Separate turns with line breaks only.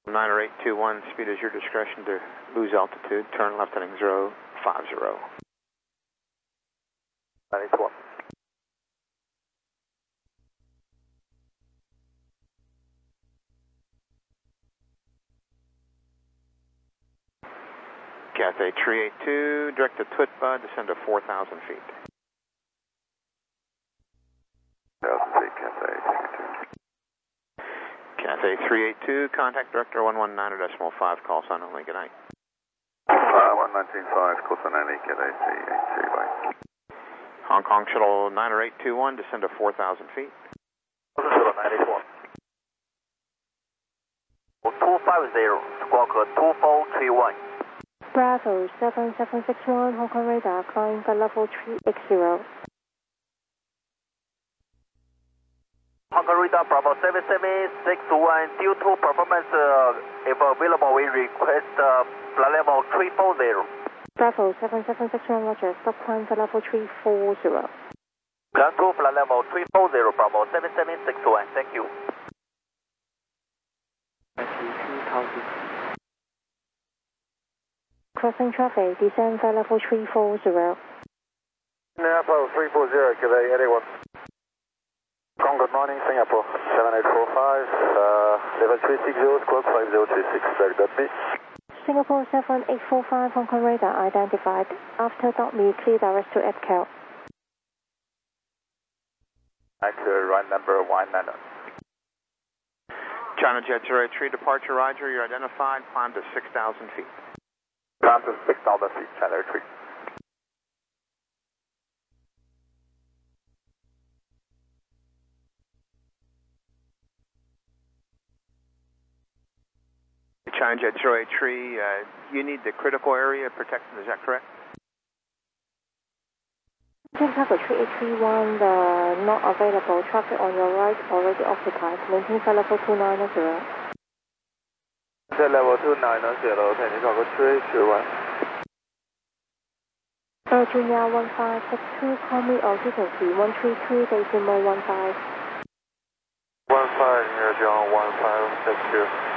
90821, speed is your discretion to lose altitude, turn left heading 050.
981.
Cathay 382, direct to Twitba, descend to 4,000 feet.
1,000 feet, Cathay 382.
Cathay 382, contact director 119.5, call sign only, good night.
1195, call sign only, Cathay 382, bye.
Hong Kong Shuttle 90821, descend to 4,000 feet.
Shuttle 981. 250, squawk 2431.
Bravo 7761, Hong Kong radar, climb for level 380.
Hong Kong radar, Bravo 7761, due to performance, if available, we request flight level 340.
Bravo 7761, roger, stop climb for level 340.
Ground to flight level 340, Bravo 7761, thank you.
Crossing traffic, descend for level 340.
Singapore 340, Cathay 81. Good morning, Singapore 7845, level 360, squawk 5026, direct.me.
Singapore 7845, Hong Kong radar identified. After .me, clear direct to EPCAL.
Accurate, right number 19.
China Jet 083, departure Roger, you're identified, climb to 6,000 feet.
Climb to 6,000 feet, China 03.
China Jet 083, you need the critical area protected, is that correct?
Target 3831, not available. Traffic on your right already occupied. Maintain flight level 290.
Level 290, can you talk 321?
Junior 1562, call me altitude 133, decimal 15.
15, here John 1562.